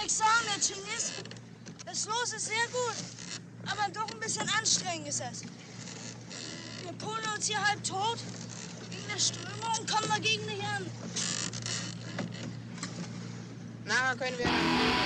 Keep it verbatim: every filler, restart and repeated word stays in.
nichts sagen, Herr Chingis. Das Los ist sehr gut, aber doch ein bisschen anstrengend ist es. Wir polen uns hier halb tot gegen der Strömung und kommen dagegen nicht an. Na, können wir...